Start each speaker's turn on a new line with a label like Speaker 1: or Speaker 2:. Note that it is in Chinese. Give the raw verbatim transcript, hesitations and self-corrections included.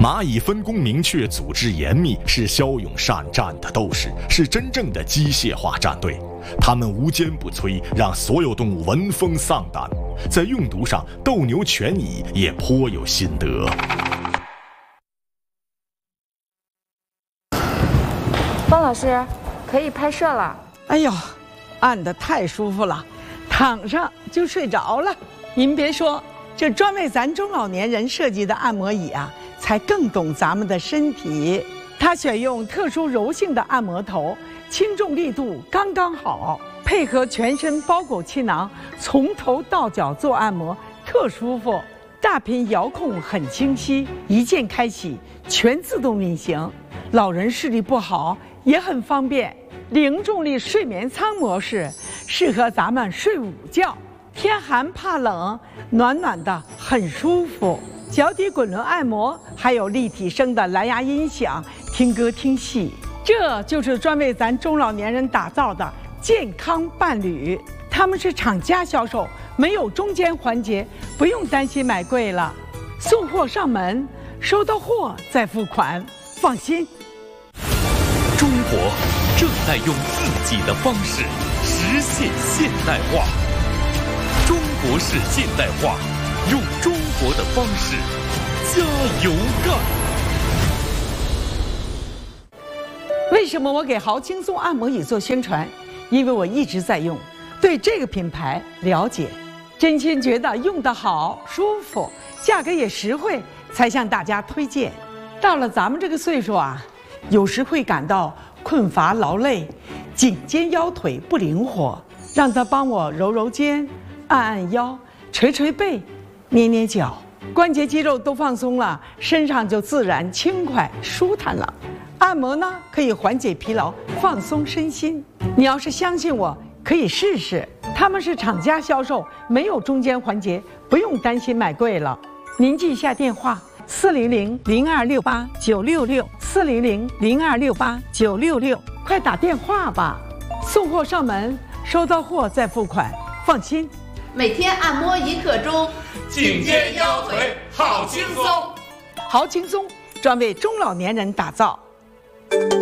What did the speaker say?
Speaker 1: 蚂蚁分工明确，组织严密，是骁勇善战的斗士，是真正的机械化战队。他们无坚不摧，让所有动物闻风丧胆。在用毒上，斗牛犬蚁也颇有心得。
Speaker 2: 方老师，可以拍摄了。
Speaker 3: 哎呦，按得太舒服了，躺上就睡着了。您别说，这专为咱中老年人设计的按摩椅啊，才更懂咱们的身体。它选用特殊柔性的按摩头，轻重力度刚刚好，配合全身包裹气囊，从头到脚做按摩，特舒服。大屏遥控很清晰，一键开启，全自动运行。老人视力不好也很方便。零重力睡眠舱模式适合咱们睡午觉，天寒怕冷，暖暖的很舒服。脚底滚轮按摩，还有立体声的蓝牙音响，听歌听戏。这就是专为咱中老年人打造的健康伴侣。他们是厂家销售，没有中间环节，不用担心买贵了。送货上门，收到货再付款，放心。
Speaker 4: 中国正在用自己的方式实现现代化。中国式现代化，用中国的方式加油干。
Speaker 3: 为什么我给豪轻松按摩椅做宣传？因为我一直在用，对这个品牌了解，真心觉得用得好、舒服，价格也实惠，才向大家推荐。到了咱们这个岁数啊，有时会感到困乏劳累，颈肩腰腿不灵活，让他帮我揉揉肩，按按腰，捶捶背，捏捏脚，关节肌肉都放松了，身上就自然轻快舒坦了。按摩呢，可以缓解疲劳，放松身心。你要是相信我，可以试试。他们是厂家销售，没有中间环节，不用担心买贵了。您记一下电话：四零零零二六八九六六，四零零零二六八九六六，快打电话吧。送货上门，收到货再付款，放心。
Speaker 5: 每天按摩一刻钟，
Speaker 6: 颈肩腰腿好轻松。
Speaker 3: 好轻松，专为中老年人打造。